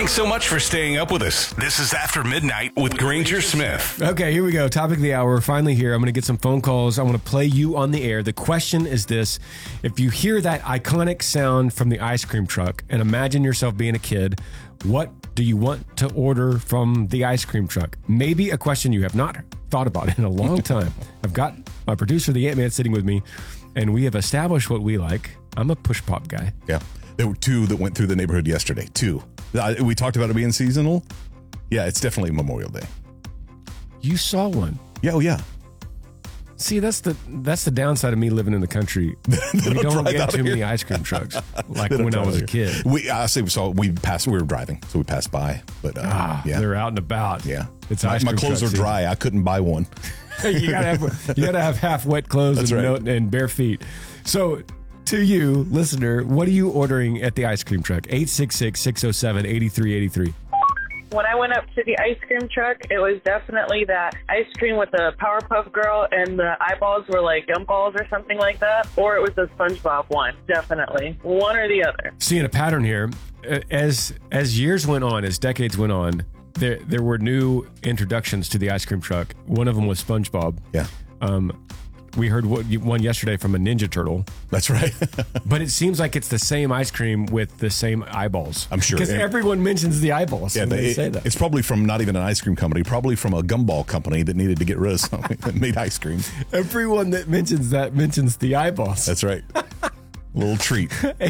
Thanks so much for staying up with us. This is After Midnight with Granger Smith. Okay, here we go. Topic of the hour. We're finally here. I'm going to get some phone calls. I want to play you on the air. The question is this. If you hear that iconic sound from the ice cream truck and imagine yourself being a kid, what do you want to order from the ice cream truck? Maybe a question you have not thought about in a long time. I've got my producer, the Ant-Man, sitting with me, and we have established what we like. I'm a push pop guy. Yeah. There were two that went through the neighborhood yesterday. Two. We talked about it being seasonal. Yeah, it's definitely Memorial Day. You saw one. Yeah, oh yeah. See, that's the downside of me living in the country. We don't get too many ice cream trucks like when I was a kid. We were driving, so we passed by. But yeah, they're out and about. Yeah, it's my clothes are dry. I couldn't buy one. you gotta have half wet clothes and bare feet. So, to you, listener, what are you ordering at the ice cream truck? 866-607-8383. When I went up to the ice cream truck, it was definitely that ice cream with the Powerpuff Girl and the eyeballs were like gumballs or something like that. Or it was the SpongeBob one, definitely. One or the other. Seeing a pattern here, as years went on, as decades went on, there were new introductions to the ice cream truck. One of them was SpongeBob. Yeah. We heard one yesterday from a Ninja Turtle. That's right. But it seems like it's the same ice cream with the same eyeballs. I'm sure. Because everyone mentions the eyeballs when they say that. It's probably from not even an ice cream company, probably from a gumball company that needed to get rid of something that made ice cream. Everyone that mentions that mentions the eyeballs. That's right. Little treat.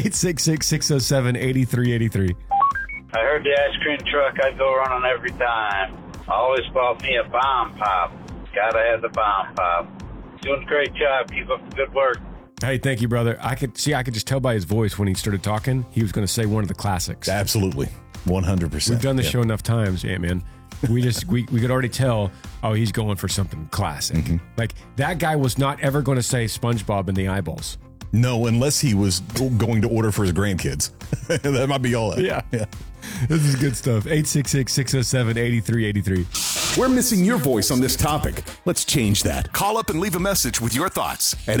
866-607-8383. I heard the ice cream truck. I go running every time. I always bought me a bomb pop. Gotta have the bomb pop. Doing a great job. Keep up the good work. Hey, thank you, brother. I could just tell by his voice when he started talking, he was going to say one of the classics. Absolutely. 100%. We've done this show enough times, Ant-Man. We could already tell, he's going for something classic. Mm-hmm. Like, that guy was not ever going to say SpongeBob and the eyeballs. No, unless he was going to order for his grandkids. That might be all. Yeah. This is good stuff. 866-607-8383. We're missing your voice on this topic. Let's change that. Call up and leave a message with your thoughts at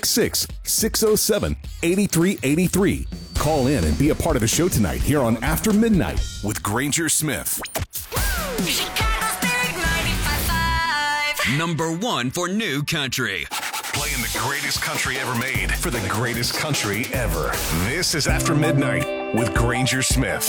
866-607-8383. Call in and be a part of the show tonight here on After Midnight with Granger Smith. Chicago's Big 95.5. Number one for new country. Playing the greatest country ever made for the greatest country ever. This is After Midnight with Granger Smith.